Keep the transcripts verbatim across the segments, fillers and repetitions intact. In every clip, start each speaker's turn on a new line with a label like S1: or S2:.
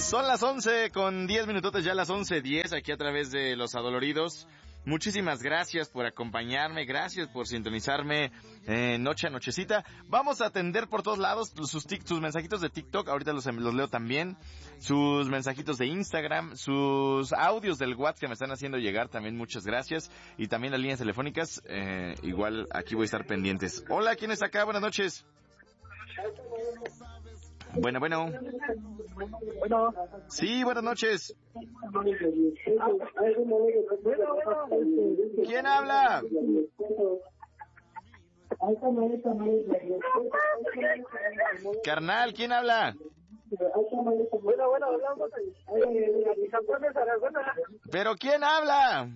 S1: Son las once con diez minutotes, ya las once diez aquí a través de Los Adoloridos. Muchísimas gracias por acompañarme, gracias por sintonizarme eh, noche a nochecita. Vamos a atender por todos lados sus, tic, sus mensajitos de TikTok, ahorita los, los leo también, sus mensajitos de Instagram, sus audios del WhatsApp que me están haciendo llegar también, muchas gracias. Y también las líneas telefónicas, eh, igual aquí voy a estar pendientes. Hola, ¿quién está acá? Buenas noches. Bueno, bueno.
S2: Bueno.
S1: Sí, buenas noches. ¿Quién habla? Carnal, ¿quién habla?
S2: Bueno, bueno, hablamos.
S1: ¿Pero quién habla?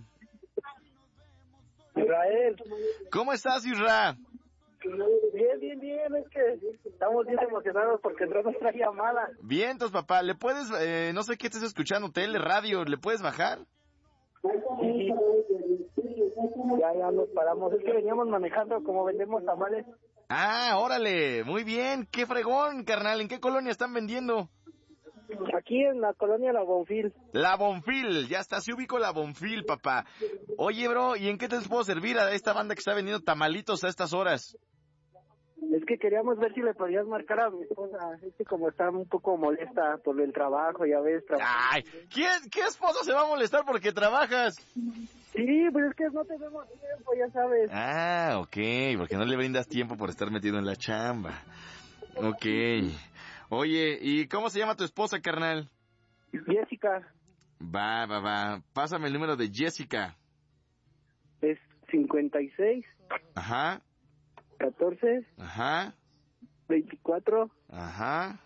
S2: Israel.
S1: ¿Cómo estás, Isra?
S2: Bien, bien, bien, es que estamos bien emocionados porque entró nuestra llamada.
S1: Bien, entonces, papá, ¿le puedes, eh, no sé qué estés escuchando, tele, radio, ¿le puedes bajar?
S2: Sí. Ya, ya nos paramos, es que veníamos manejando como vendemos tamales.
S1: Ah, órale, muy bien, qué fregón, carnal, ¿en qué colonia están vendiendo?
S2: Aquí en la colonia La Bonfil.
S1: La Bonfil, ya está, se ubicó La Bonfil, papá. Oye, bro, ¿y en qué te les puedo servir a esta banda que está vendiendo tamalitos a estas horas?
S2: Es que queríamos ver si le podías marcar a mi esposa, es que como está un poco molesta por el trabajo, ya ves.
S1: Ay, ¿quién, ¿qué esposa se va a molestar porque trabajas?
S2: Sí, pues es que no tenemos tiempo, ya sabes.
S1: Ah, ok, porque no le brindas tiempo por estar metido en la chamba. Ok. Oye, ¿y cómo se llama tu esposa, carnal?
S2: Jessica.
S1: Va, va, va. Pásame el número de Jessica.
S2: Es cincuenta y seis.
S1: Ajá.
S2: catorce.
S1: Ajá.
S2: veinticuatro.
S1: Ajá.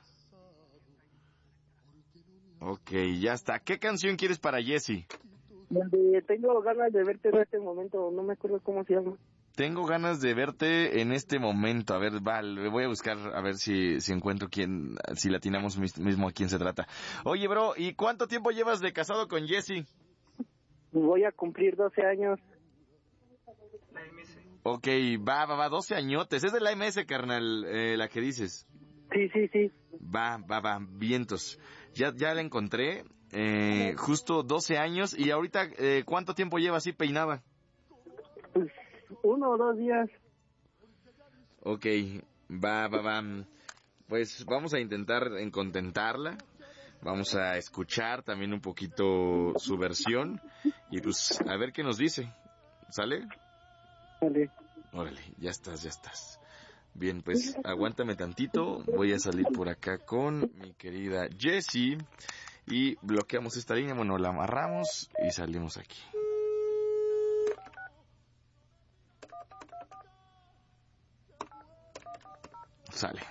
S1: Ok, ya está. ¿Qué canción quieres para Jessie?
S2: Donde tengo ganas de verte en este momento, no me acuerdo cómo se llama.
S1: Tengo ganas de verte en este momento. A ver, va, le voy a buscar a ver si, si encuentro quién, si latinamos mismo a quién se trata. Oye, bro, ¿y cuánto tiempo llevas de casado con Jessie?
S2: Voy a cumplir doce años.
S3: La M S.
S1: Ok, va, va, va, doce añotes. Es de la M S, carnal, eh, la que dices.
S2: Sí, sí, sí.
S1: Va, va, va, vientos. Ya, ya la encontré. Eh, justo doce años. Y ahorita, eh, ¿cuánto tiempo lleva así peinada?
S2: Pues uno o dos días.
S1: Ok, va, va, va. Pues vamos a intentar en contentarla. Vamos a escuchar también un poquito su versión. Y pues, a ver qué nos dice. ¿Sale?
S2: Vale.
S1: Órale, ya estás, ya estás. Bien, pues aguántame tantito. Voy a salir por acá con mi querida Jessie. Y bloqueamos esta línea. Bueno, la amarramos y salimos aquí. Sale.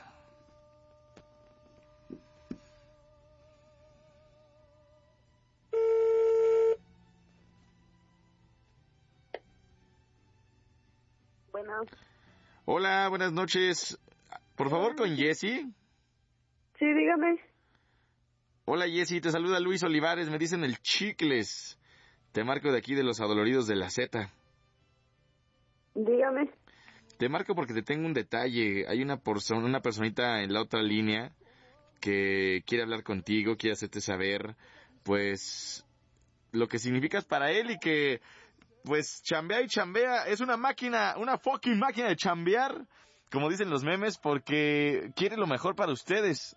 S4: Bueno.
S1: Hola, buenas noches. Por favor, con Jessie.
S4: Sí, dígame.
S1: Hola, Jessie, te saluda Luis Olivares. Me dicen el Chicles. Te marco de aquí de Los Adoloridos de la Z.
S4: Dígame.
S1: Te marco porque te tengo un detalle. Hay una persona, una personita en la otra línea que quiere hablar contigo, quiere hacerte saber, pues, lo que significas para él y que, pues, chambea y chambea. Es una máquina, una fucking máquina de chambear, como dicen los memes, porque quiere lo mejor para ustedes.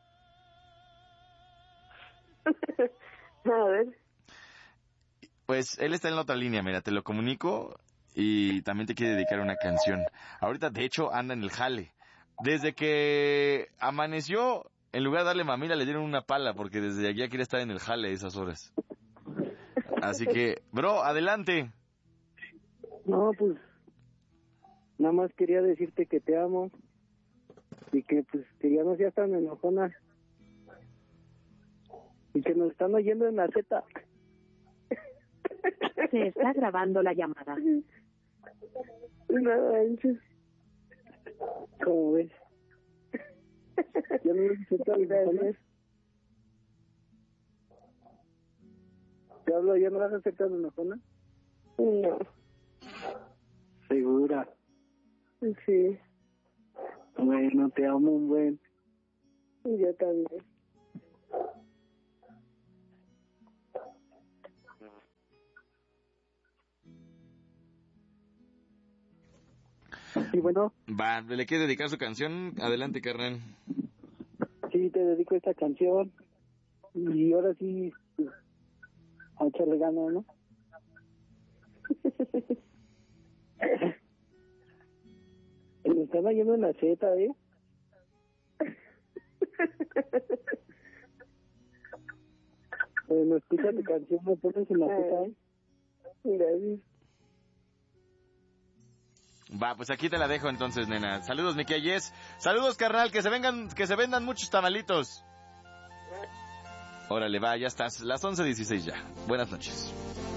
S4: A ver.
S1: Pues, él está en la otra línea, mira, te lo comunico y también te quiere dedicar una canción. Ahorita, de hecho, anda en el jale. Desde que amaneció, en lugar de darle mamila, le dieron una pala, porque desde allá quiere estar en el jale esas horas. Así que, bro, adelante.
S2: No, pues, nada más quería decirte que te amo y que, pues, que ya no seas tan enojona y que nos están oyendo en la Z.
S5: Se está grabando la llamada.
S2: No manches. ¿Cómo ves? ¿Ya no nos aceptan enojonas? ¿Te hablo? ¿Ya no vas a aceptar enojona?
S4: No.
S2: ¿Segura?
S4: Sí.
S2: Bueno, te amo un buen.
S4: Yo también.
S2: Sí, bueno.
S1: Va, ¿le quiere dedicar su canción? Adelante, carnal.
S2: Sí, te dedico esta canción. Y ahora sí, pues, a echarle ganas, ¿no? Me están yendo en la Z, ¿eh? Bueno, escucha tu canción, me pones en la Z, ¿eh?
S4: Gracias.
S1: Va, pues aquí te la dejo entonces, nena. Saludos, Miki Ayes. Saludos, carnal, que se vengan, que se vendan muchos tamalitos. Órale, va, ya estás. Las once dieciséis ya. Buenas noches.